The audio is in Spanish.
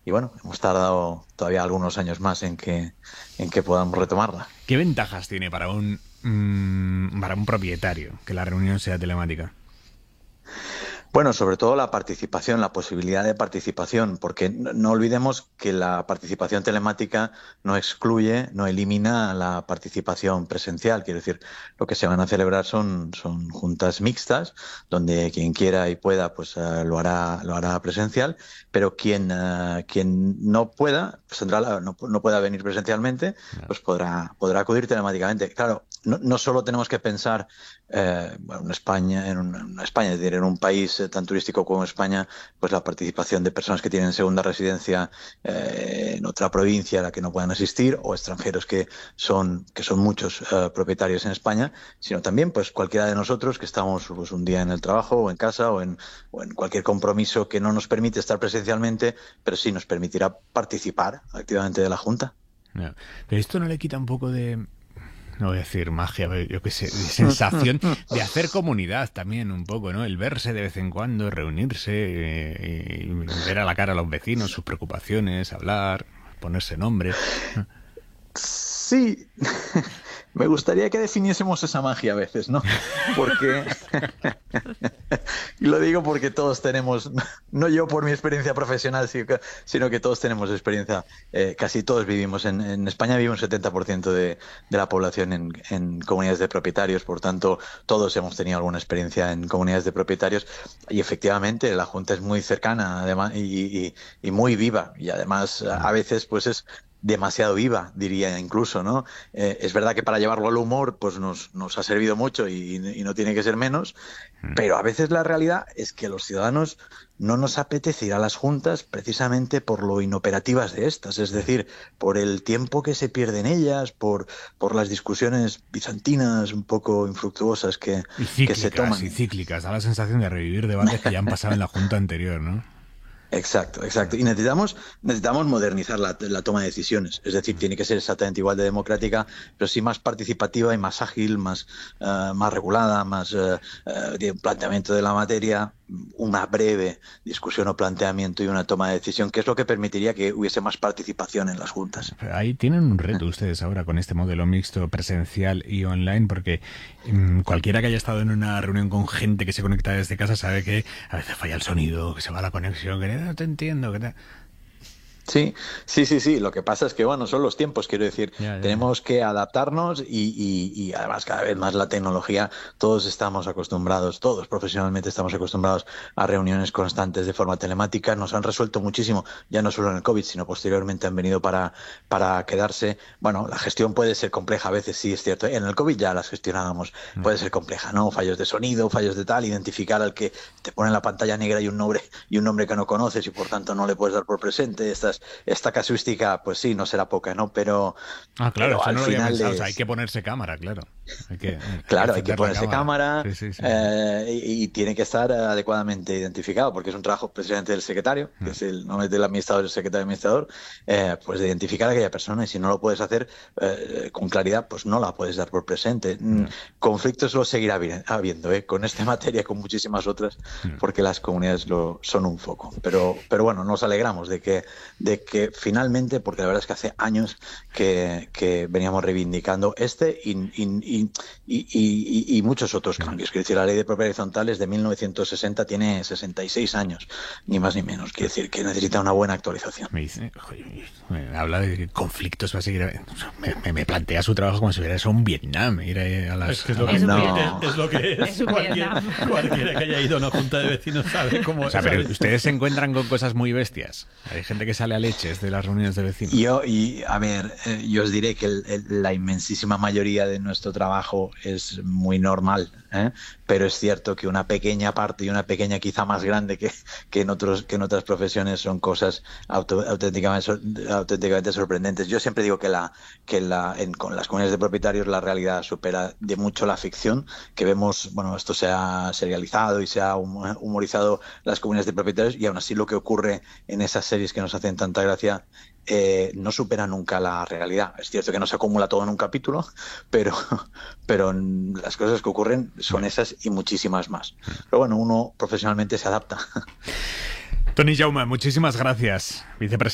bueno, hemos tardado todavía algunos años más en que podamos retomarla. ¿Qué ventajas tiene para un propietario que la reunión sea telemática? Bueno, sobre todo la participación, la posibilidad de participación, porque no olvidemos que la participación telemática no excluye, no elimina la participación presencial. Quiero decir, lo que se van a celebrar son juntas mixtas, donde quien quiera y pueda, pues lo hará presencial, pero quien no pueda, pues no pueda venir presencialmente, No. pues podrá acudir telemáticamente. Claro, no solo tenemos que pensar bueno, en España, en España, es decir, en un país tan turístico como España, pues la participación de personas que tienen segunda residencia en otra provincia a la que no puedan asistir, o extranjeros que son muchos propietarios en España, sino también pues cualquiera de nosotros que estamos pues, un día en el trabajo o en casa o en cualquier compromiso que no nos permite estar presencialmente, pero sí nos permitirá participar activamente de la Junta. No. Pero esto no le quita un poco de, no voy a decir magia, pero yo qué sé, de sensación de hacer comunidad también un poco, ¿no? El verse de vez en cuando, reunirse, y ver a la cara a los vecinos, sus preocupaciones, hablar, ponerse nombre. Sí, me gustaría que definiésemos esa magia a veces, ¿no? Porque, y lo digo porque todos tenemos, no yo por mi experiencia profesional, sino que todos tenemos experiencia, casi todos vivimos, en España vive un 70% de la población en comunidades de propietarios, por tanto, todos hemos tenido alguna experiencia en comunidades de propietarios y efectivamente la Junta es muy cercana además, y muy viva y además a veces pues es demasiado viva, diría incluso, ¿no? Es verdad que para llevarlo al humor, pues nos ha servido mucho y no tiene que ser menos, pero a veces la realidad es que los ciudadanos no nos apetece ir a las juntas precisamente por lo inoperativas de estas, es decir, por el tiempo que se pierde en ellas, por las discusiones bizantinas un poco infructuosas que se Y toman. cíclicas. Da la sensación de revivir debates que ya han pasado en la junta anterior, ¿no? Exacto, exacto. Y necesitamos modernizar la toma de decisiones. Es decir, tiene que ser exactamente igual de democrática, pero sí más participativa y más ágil, más regulada, de un planteamiento de la materia, una breve discusión o planteamiento y una toma de decisión, que es lo que permitiría que hubiese más participación en las juntas. Ahí tienen un reto ustedes ahora con este modelo mixto presencial y online, porque cualquiera que haya estado en una reunión con gente que se conecta desde casa sabe que a veces falla el sonido, que se va la conexión, que no te entiendo, que Sí, sí, sí, sí. Lo que pasa es que, bueno, son los tiempos, quiero decir, Ya, ya, ya. tenemos que adaptarnos y además cada vez más la tecnología, todos estamos acostumbrados, todos profesionalmente estamos acostumbrados a reuniones constantes de forma telemática, nos han resuelto muchísimo, ya no solo en el COVID, sino posteriormente han venido para quedarse. Bueno, la gestión puede ser compleja a veces, sí, es cierto. En el COVID ya las gestionábamos, puede ser compleja, ¿no? Fallos de sonido, fallos de tal, identificar al que te pone en la pantalla negra y un nombre que no conoces y por tanto no le puedes dar por presente. Esta casuística, pues sí, no será poca, ¿no? Pero, Ah, claro, pero eso al no lo había final pensado. O sea, hay es, que ponerse cámara, claro. Hay que claro, hay que encender la ponerse cámara. cámara Sí, sí, sí, sí. y tiene que estar adecuadamente identificado, porque es un trabajo precisamente del secretario, que es el nombre del administrador, el secretario administrador, pues de identificar a aquella persona y si no lo puedes hacer con claridad, pues no la puedes dar por presente. Conflictos lo seguirá habiendo, con esta materia, con muchísimas otras, porque las comunidades son un foco. Pero bueno, nos alegramos de que finalmente, porque la verdad es que hace años que veníamos reivindicando y muchos otros cambios. Quiero decir, la ley de propiedad horizontal es de 1960, tiene 66 años, ni más ni menos. Quiere decir que necesita una buena actualización. Me dice, joder, me habla de conflictos, va a seguir. Me plantea su trabajo como si hubiera eso en Vietnam, ir a Es las. que es lo que Es un No. es lo que es. Es un Vietnam. Cualquiera que haya ido a una junta de vecinos sabe cómo O sea, es. pero ustedes se encuentran con cosas muy bestias. Hay gente que sale a leches de las reuniones de vecinos. A ver, yo os diré que la inmensísima mayoría de nuestro trabajo es muy normal, ¿eh? Pero es cierto que una pequeña parte y una pequeña quizá más grande que en otras profesiones son cosas auténticamente sorprendentes. Yo siempre digo con las comunidades de propietarios la realidad supera de mucho la ficción, que vemos, bueno, esto se ha serializado y se ha humorizado las comunidades de propietarios y aún así lo que ocurre en esas series que nos hacen tanta gracia no supera nunca la realidad. Es cierto que no se acumula todo en un capítulo, pero, pero las cosas que ocurren son esas y muchísimas más. Pero bueno, uno profesionalmente se adapta. Toni Jaume, muchísimas gracias, vicepresidente.